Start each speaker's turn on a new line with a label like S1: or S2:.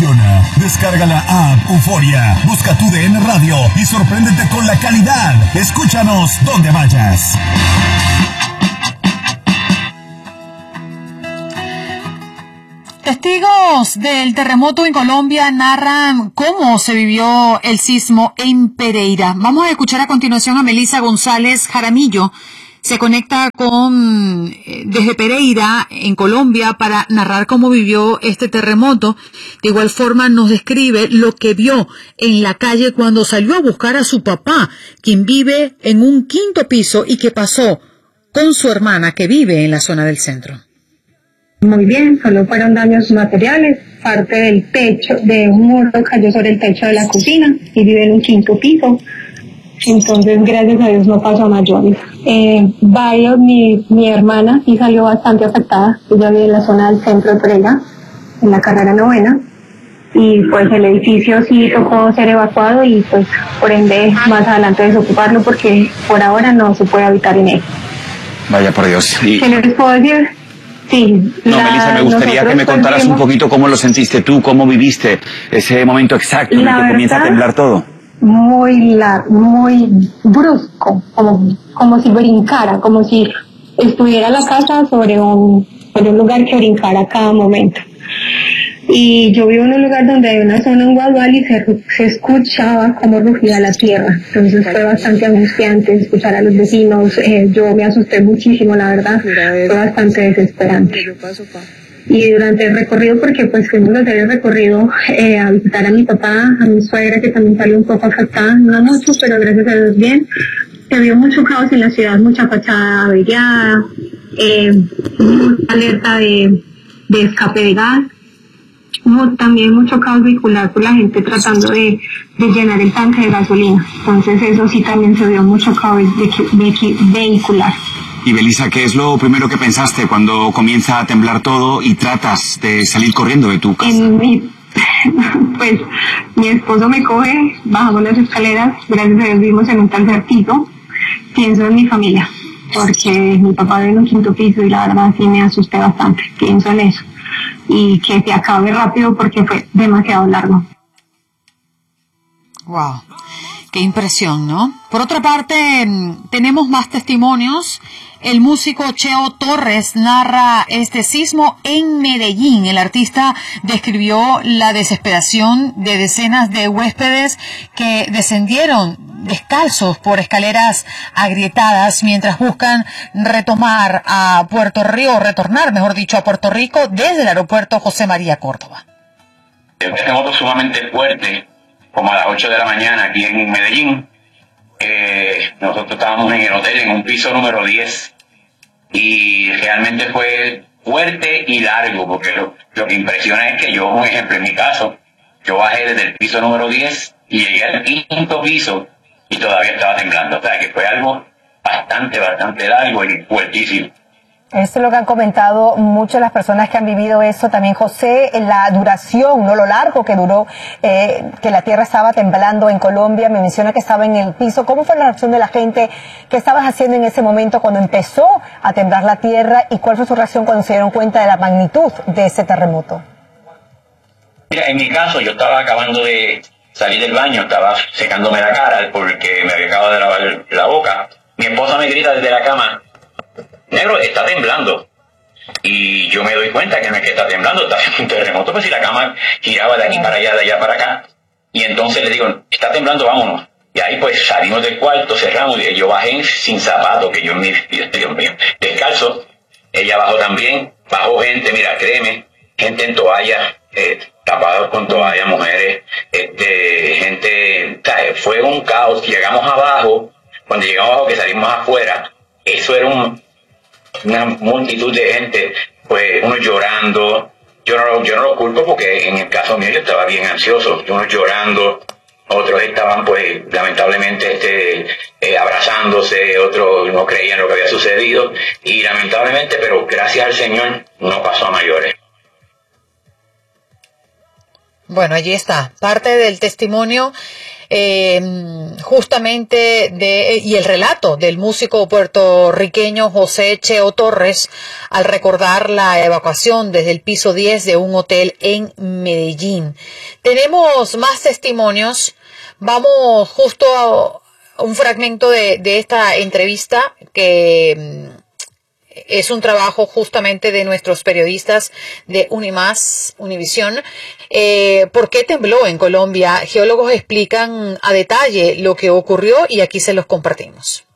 S1: funciona. Descarga la app Euforia, busca tu DN Radio y sorpréndete con la calidad. Escúchanos donde vayas.
S2: Testigos del terremoto en Colombia narran cómo se vivió el sismo en Pereira. Vamos a escuchar a continuación a Melissa González Jaramillo. Se conecta desde Pereira, en Colombia, para narrar cómo vivió este terremoto. De igual forma nos describe lo que vio en la calle cuando salió a buscar a su papá, quien vive en un 5º piso y que pasó con su hermana que vive en la zona del centro.
S3: Muy bien, solo fueron daños materiales. Parte del techo de un muro cayó sobre el techo de la cocina y vive en un 5º piso. Entonces, gracias a Dios, no pasó a mayores. Mi hermana sí salió bastante afectada. Ella vive en la zona del centro de Pereira, en la carrera 9ª. Y pues el edificio sí tocó ser evacuado y pues por ende más adelante desocuparlo porque por ahora no se puede habitar en él.
S4: Vaya por Dios.
S3: ¿Qué les puedo decir? Sí.
S4: Melissa, me gustaría que me contaras un poquito cómo lo sentiste tú, cómo viviste ese momento exacto en el que comienza a temblar todo.
S3: Muy brusco, como si brincara, como si estuviera la casa sobre un lugar que brincara a cada momento. Y yo vivo en un lugar donde hay una zona en Guadual y se escuchaba como rugía la tierra. Entonces fue bastante angustiante escuchar a los vecinos. Yo me asusté muchísimo, la verdad. Fue bastante desesperante. Y durante el recorrido, porque pues fuimos a hacer el recorrido a visitar a mi papá, a mi suegra, que también salió un poco afectada, no mucho, pero gracias a Dios bien. Se vio mucho caos en la ciudad, mucha fachada averiada, mucha alerta de escape de gas. También mucho caos vehicular por la gente tratando de llenar el tanque de gasolina. Entonces eso sí también se vio mucho caos vehicular.
S4: Y Melissa, ¿qué es lo primero que pensaste cuando comienza a temblar todo y tratas de salir corriendo de tu casa?
S3: Pues mi esposo me coge, bajamos las escaleras, gracias a Dios vivimos en un tercer piso. Pienso en mi familia, porque mi papá vive en un 5º piso y la verdad sí me asusté bastante. Pienso en eso. Y que se acabe rápido porque fue demasiado largo.
S2: Wow, qué impresión, ¿no? Por otra parte, tenemos más testimonios. El músico Cheo Torres narra este sismo en Medellín. El artista describió la desesperación de decenas de huéspedes que descendieron descalzos por escaleras agrietadas mientras buscan retornar a Puerto Rico desde el aeropuerto José María Córdoba.
S5: Un terremoto sumamente fuerte, como a las 8 de la mañana aquí en Medellín. Nosotros estábamos en el hotel en un piso número 10 y realmente fue fuerte y largo, porque lo que impresiona es que yo, un ejemplo, en mi caso, yo bajé desde el piso número 10 y llegué al 5º piso y todavía estaba temblando. O sea, que fue algo bastante largo y fuertísimo.
S6: Esto es lo que han comentado muchas de las personas que han vivido eso. También José, la duración, no lo largo que duró, que la tierra estaba temblando en Colombia. Me menciona que estaba en el piso. ¿Cómo fue la reacción de la gente? ¿Qué estabas haciendo en ese momento cuando empezó a temblar la tierra? ¿Y cuál fue su reacción cuando se dieron cuenta de la magnitud de ese terremoto?
S5: Mira, en mi caso, yo estaba acabando de salir del baño, estaba secándome la cara porque me había acabado de lavar la boca. Mi esposa me grita desde la cama: negro, está temblando. Y yo me doy cuenta que no es que está temblando, está haciendo un terremoto, pues si la cama giraba de aquí para allá, de allá para acá. Y entonces le digo: está temblando, vámonos. Y ahí pues salimos del cuarto, cerramos, y yo bajé sin zapatos, que yo Dios mío, descalzo. Ella bajó también, bajó gente, mira, créeme, gente en toallas, tapados con toallas, mujeres, gente, fue un caos. Llegamos abajo, cuando llegamos abajo, que salimos afuera, eso era una multitud de gente, pues unos llorando. Yo no lo culpo porque en el caso mío yo estaba bien ansioso, unos llorando, otros estaban pues lamentablemente abrazándose, otros no creían lo que había sucedido y lamentablemente, pero gracias al Señor no pasó a mayores.
S2: Bueno, allí está parte del testimonio justamente y el relato del músico puertorriqueño José Cheo Torres al recordar la evacuación desde el piso 10 de un hotel en Medellín. Tenemos más testimonios. Vamos justo a un fragmento de esta entrevista que es un trabajo justamente de nuestros periodistas de Univisión. ¿Por qué tembló en Colombia? Geólogos explican a detalle lo que ocurrió y aquí se los compartimos.